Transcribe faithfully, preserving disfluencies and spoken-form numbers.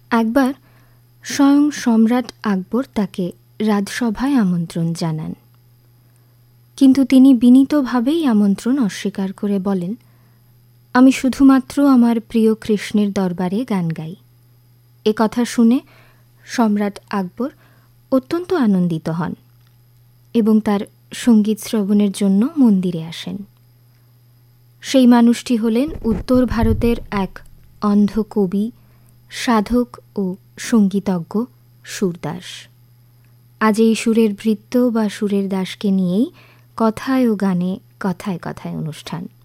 একবার স্বয়ং সম্রাট আকবর তাকে রাজসভায় আমন্ত্রণ জানান, কিন্তু তিনি বিনীতভাবেই আমন্ত্রণ অস্বীকার করে বলেন, আমি শুধুমাত্র আমার প্রিয় কৃষ্ণের দরবারে গান গাই। এ কথা শুনে সম্রাট আকবর অত্যন্ত আনন্দিত হন এবং তার সঙ্গীত শ্রবণের জন্য মন্দিরে আসেন। সেই মানুষটি হলেন উত্তর ভারতের এক অন্ধ কবি, সাধক ও সঙ্গীতজ্ঞ সুরদাস। আজ এই সুরের ভৃত্য বা সুরের দাসকে নিয়েই কথায় ও গানে কথায় কথায় অনুষ্ঠান।